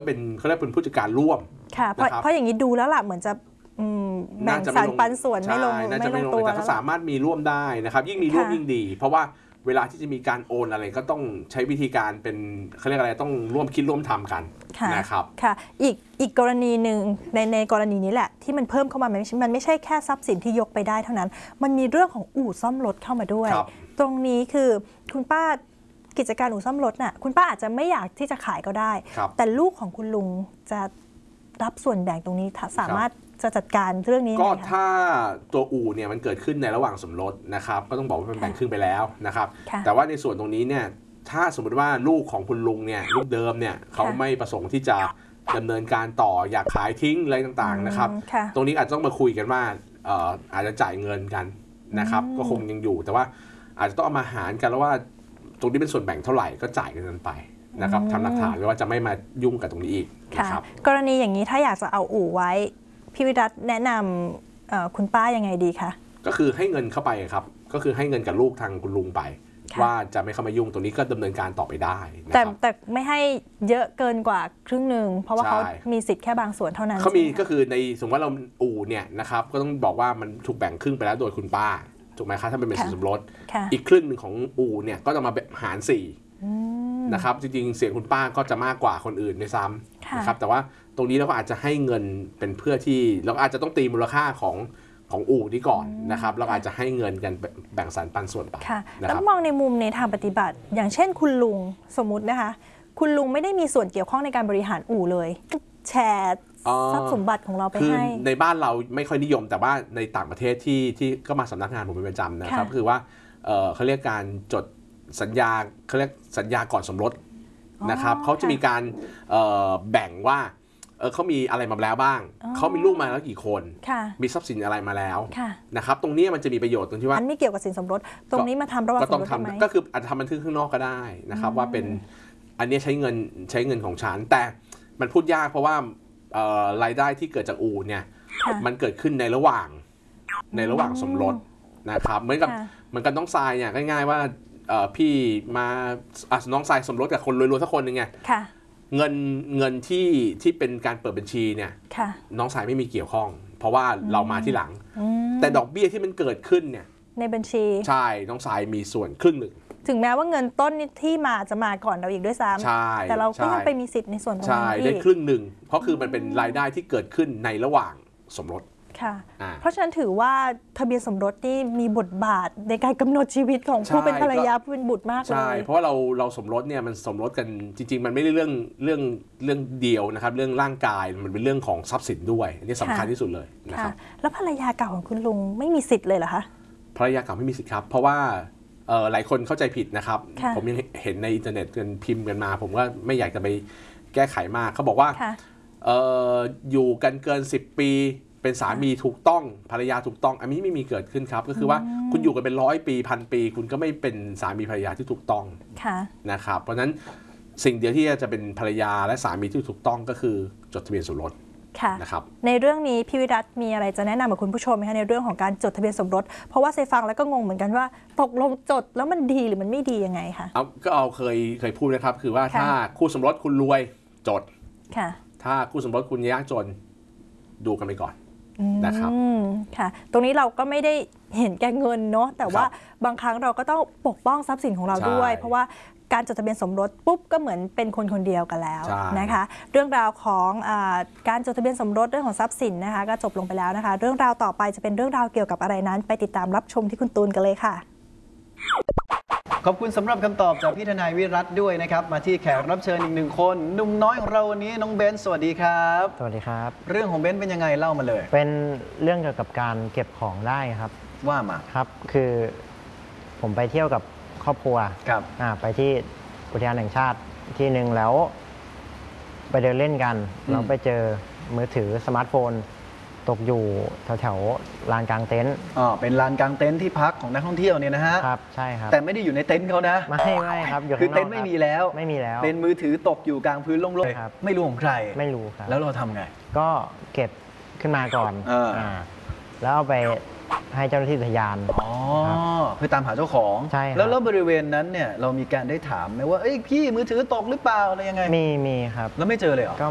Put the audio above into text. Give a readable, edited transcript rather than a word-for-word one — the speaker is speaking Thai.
เป็นเขาเรียกเป็นผู้จัดการร่วมค่ะเพราะอย่างนี้ดูแล้วล่ะเหมือนจะแบ่งสรรปันส่วนไม่ลงตัวแต่ก็สามารถมีร่วมได้นะครับยิ่งมีร่วมยิ่งดีเพราะว่าเวลาที่จะมีการโอนอะไรก็ต้องใช้วิธีการเป็นเขาเรียกอะไรต้องร่วมคิดร่วมทำกันนะครับค่ะอีกกรณีหนึ่งในกรณีนี้แหละที่มันเพิ่มเข้ามามันไม่ใช่แค่ทรัพย์สินที่ยกไปได้เท่านั้นมันมีเรื่องของอู่ซ่อมรถเข้ามาด้วยตรงนี้คือคุณป้ากิจการอู่ซ่อมรถน่ะคุณป้าอาจจะไม่อยากที่จะขายก็ได้แต่ลูกของคุณลุงจะรับส่วนแบ่งตรงนี้สามารถจะจัดการเรื่องนี้ก็ถ้าตัวอู่เนี่ยมันเกิดขึ้นในระหว่างสมรสนะครับก็ต้องบอกว่าเป็นแบ่งครึ่งไปแล้วนะครับแต่ว่าในส่วนตรงนี้เนี่ยถ้าสมมติว่าลูกของคุณลุงเนี่ยลูกเดิมเนี่ยเขาไม่ประสงค์ที่จะดำเนินการต่ออยากขายทิ้งอะไรต่างๆนะครับตรงนี้อาจจะต้องมาคุยกันว่าอาจจะจ่ายเงินกันนะครับก็คงยังอยู่แต่ว่าอาจจะต้องเอามาหารกันแล้วว่าตรงนี้เป็นส่วนแบ่งเท่าไหร่ก็จ่ายกันไปนะครับทำหลักฐานไว้ว่าจะไม่มายุ่งกับตรงนี้อีกนะครับกรณีอย่างนี้ถ้าอยากจะเอาอู่ไว้พี่วิรัตแนะนำคุณป้ายังไงดีคะก็คือให้เงินเข้าไปครับก็คือให้เงินกับลูกทางคุณลุงไปว่าจะไม่เข้ามายุ่งตรงนี้ก็ดำเนินการต่อไปได้แต่ไม่ให้เยอะเกินกว่าครึ่งหนึ่งเพราะว่าเขามีสิทธิ์แค่บางส่วนเท่านั้นเขามีก็คือในสมมติว่าเราอู่เนี่ยนะครับก็ต้องบอกว่ามันถูกแบ่งครึ่งไปแล้วโดยคุณป้าถูกไหมครับถ้าเป็นสินสมรสอีกครึ่งหนึ่งของอู่เนี่ยก็จะมาหาร4นะครับจริงๆเสียงคุณป้าก็จะมากกว่าคนอื่นในซ้ำนะครับแต่ว่าตรงนี้เราก็อาจจะให้เงินเป็นเพื่อที่เราอาจจะต้องตีมูลค่าของอู่นี้ก่อนนะครับเราอาจจะให้เงินกันแบ่งสรรปันส่วนไปแล้วมองในมุมในทางปฏิบัติอย่างเช่นคุณลุงสมมุตินะคะคุณลุงไม่ได้มีส่วนเกี่ยวข้องในการบริหารอู่เลยแชร์ทรัพย์สมบัติของเราไปให้ในบ้านเราไม่ค่อยนิยมแต่ว่าในต่างประเทศที่ก็มาสำนักงานผมเป็นประจำนะครับคือว่าเขาเรียกการจดสัญญาเขาเรียกสัญญาก่อนสมรสนะครับเขาจะมีการแบ่งว่าเขามีอะไรมาแล้วบ้างเขามีลูกมาแล้วกี่คนมีทรัพย์สินอะไรมาแล้วนะครับตรงนี้มันจะมีประโยชน์ตรงที่ว่าอันไม่เกี่ยวกับสินสมรสตรงนี้มาทำระหว่างสมรสได้ไหมก็คืออาจจะทำบันทึกข้างนอกก็ได้นะครับว่าเป็นอันนี้ใช้เงินของฉันแต่มันพูดยากเพราะว่ารายได้ที่เกิดจากอู่เนี่ยมันเกิดขึ้นในระหว่างสมรสนะครับเหมือนกับน้องทรายเนี่ยง่ายๆว่าพี่มาน้องทรายสมรสกับคนรวยๆสักคนหนึ่งไงเงินที่เป็นการเปิดบัญชีเนี่ยน้องสายไม่มีเกี่ยวข้องเพราะว่าเรามาที่หลังแต่ดอกเบี้ยที่มันเกิดขึ้นเนี่ยในบัญชีใช่น้องสายมีส่วนครึ่งหนึ่งถึงแม้ว่าเงินต้นที่จะมาก่อนเราอีกด้วยซ้ำแต่เราก็ยังไปมีสิทธิ์ในส่วนตรงนั้นได้ครึ่งหนึ่งเพราะคือมันเป็นรายได้ที่เกิดขึ้นในระหว่างสมรสค่ะเพราะฉะนั้นถือว่าทะเบียนสมรสนี่มีบทบาทในการกำหนดชีวิตของผู้เป็นภรรยาผู้เป็นบุตรมากเลยใช่เพราะว่าเราสมรสเนี่ยมันสมรสกันจริงๆมันไม่ได้เรื่องเดียวนะครับเรื่องร่างกายมันเป็นเรื่องของทรัพย์สินด้วยอันนี้สำคัญที่สุดเลยนะครับแล้วภรรยาเก่าของคุณลุงไม่มีสิทธิ์เลยเหรอคะภรรยาเก่าไม่มีสิทธิ์ครับเพราะว่าหลายคนเข้าใจผิดนะครับผมยังเห็นในอินเทอร์เน็ตกันพิมพ์กันมาผมก็ไม่อยากจะไปแก้ไขมากเขาบอกว่าอยู่กันเกิน10 ปีเป็นสามีถูกต้องภรรยาถูกต้องอันนี้ไม่มีเกิดขึ้นครับก็คือว่าคุณอยู่กันเป็น100 ปี1,000 ปีคุณก็ไม่เป็นสามีภรรยาที่ถูกต้องนะครับเพราะฉะนั้นสิ่งเดียวที่จะเป็นภรรยาและสามีที่ถูกต้องก็คือจดทะเบียนสมรสนะครับในเรื่องนี้พี่วิรัตมีอะไรจะแนะนำกับคุณผู้ชมไหมคะในเรื่องของการจดทะเบียนสมรสเพราะว่าเซฟังแล้วก็งงเหมือนกันว่าตกลงจดแล้วมันดีหรือมันไม่ดียังไงคะก็เคยพูดนะครับคือว่าถ้าคู่สมรสคุณรวยจดถ้าคู่สมรสคุณยากจนดูกันไปก่อนนะครับค่ะตรงนี้เราก็ไม่ได้เห็นแก่เงินเนาะแต่ว่าบางครั้งเราก็ต้องปกป้องทรัพย์สินของเราด้วยเพราะว่าการจดทะเบียนสมรสปุ๊บก็เหมือนเป็นคนเดียวกันแล้วนะคะเรื่องราวของการจดทะเบียนสมรสเรื่องของทรัพย์สินนะคะก็จบลงไปแล้วนะคะเรื่องราวต่อไปจะเป็นเรื่องราวเกี่ยวกับอะไรนั้นไปติดตามรับชมที่คุณตูนกันเลยค่ะขอบคุณสำหรับคำตอบจากพี่ทนายวิรัตด้วยนะครับมาที่แขกรับเชิญอีก1 คนหนุ่มน้อยของเราวันนี้น้องเบนซ์สวัสดีครับสวัสดีครับเรื่องของเบนซ์เป็นยังไงเล่ามาเลยเป็นเรื่องเกี่ยวกับการเก็บของได้ครับว่ามาครับคือผมไปเที่ยวกับครอบครัวครับไปที่อุทยานแห่งชาติที่หนึ่งแล้วไปเดินเล่นกันแล้วไปเจอมือถือสมาร์ทโฟนตกอยู่แถวลานกลางเต็นท์เป็นลานกลางเต็นท์ที่พักของนักท่องเที่ยวเนี่ยนะฮะครับใช่ครับแต่ไม่ได้อยู่ในเต็นท์เขานะไม่ครับคือเต็นท์ไม่มีแล้วเป็นมือถือตกอยู่กลางพื้นโล่งๆไม่รู้ของใครไม่รู้ครับแล้วเราทำไงก็เก็บขึ้นมาก่อนแล้วเอาไปให้เจ้าหน้าที่อุทยานเพื่อตามหาเจ้าของใช่แล้วบริเวณนั้นเนี่ยเรามีการได้ถามไหมว่าพี่มือถือตกหรือเปล่าอะไรยังไงมีครับแล้วไม่เจอเลยเหรอ